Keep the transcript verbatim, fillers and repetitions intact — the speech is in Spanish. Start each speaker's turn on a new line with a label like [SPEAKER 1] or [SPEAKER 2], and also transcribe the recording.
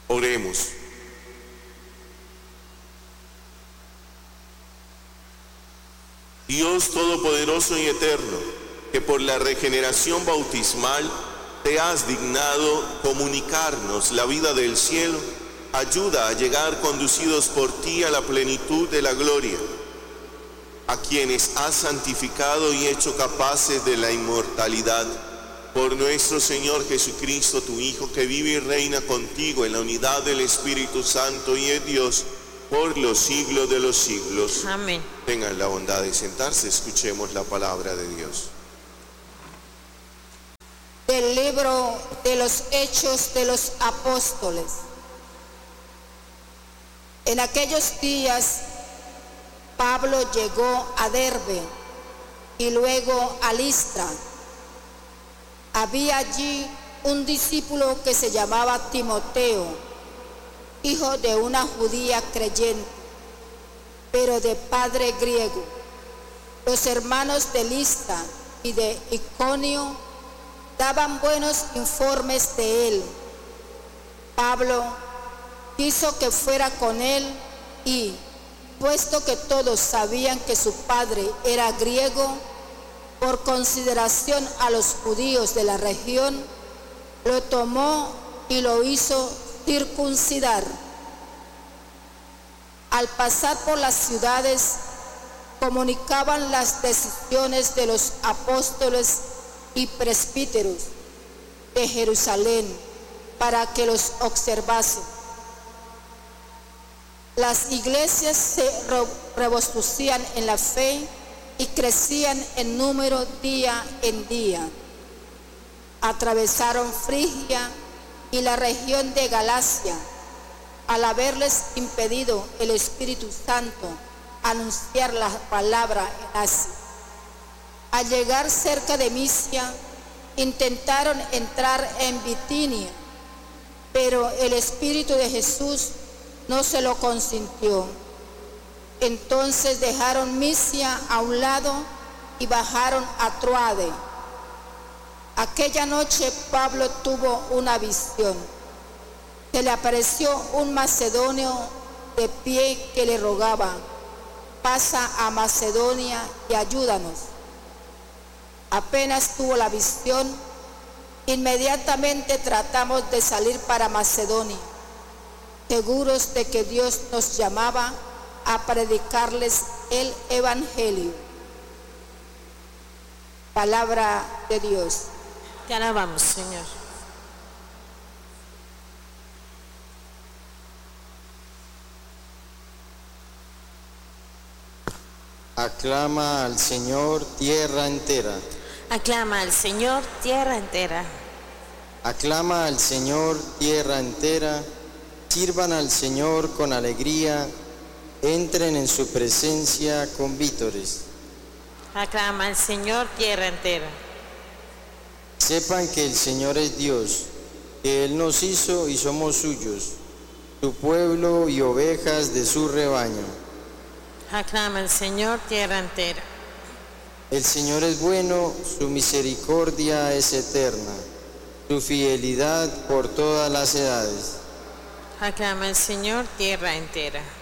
[SPEAKER 1] Oremos. Dios Todopoderoso y Eterno, que por la regeneración bautismal te has dignado comunicarnos la vida del cielo, ayuda a llegar conducidos por ti a la plenitud de la gloria, a quienes has santificado y hecho capaces de la inmortalidad, por nuestro Señor Jesucristo, tu Hijo, que vive y reina contigo en la unidad del Espíritu Santo y es Dios, por los siglos de los siglos.
[SPEAKER 2] Amén.
[SPEAKER 1] Tengan la bondad de sentarse, escuchemos la palabra de Dios.
[SPEAKER 3] Del libro de los Hechos de los Apóstoles. En aquellos días, Pablo llegó a Derbe y luego a Listra. Había allí un discípulo que se llamaba Timoteo, hijo de una judía creyente, pero de padre griego. Los hermanos de Listra y de Iconio daban buenos informes de él. Pablo quiso que fuera con él y, puesto que todos sabían que su padre era griego, por consideración a los judíos de la región, lo tomó y lo hizo circuncidar. Al pasar por las ciudades, comunicaban las decisiones de los apóstoles y presbíteros de Jerusalén para que los observasen. Las iglesias se robustecían en la fe y crecían en número día en día. Atravesaron Frigia y la región de Galacia, al haberles impedido el Espíritu Santo anunciar la palabra en Asia. Al llegar cerca de Misia, intentaron entrar en Bitinia, pero el Espíritu de Jesús no se lo consintió. Entonces dejaron Misia a un lado y bajaron a Troade. Aquella noche Pablo tuvo una visión. Se le apareció un macedonio de pie que le rogaba: pasa a Macedonia y ayúdanos. Apenas tuvo la visión, inmediatamente tratamos de salir para Macedonia, seguros de que Dios nos llamaba a predicarles el Evangelio. Palabra de Dios.
[SPEAKER 2] Te alabamos, Señor.
[SPEAKER 4] Aclama al Señor tierra entera.
[SPEAKER 2] Aclama al Señor tierra entera.
[SPEAKER 4] Aclama al Señor tierra entera. Sirvan al Señor con alegría. Entren en su presencia con vítores.
[SPEAKER 2] Aclama al Señor tierra entera.
[SPEAKER 4] Sepan que el Señor es Dios, que Él nos hizo y somos suyos, su pueblo y ovejas de su rebaño.
[SPEAKER 2] Aclama al Señor tierra entera.
[SPEAKER 4] El Señor es bueno, su misericordia es eterna, su fidelidad por todas las edades.
[SPEAKER 2] Aclama al Señor tierra entera.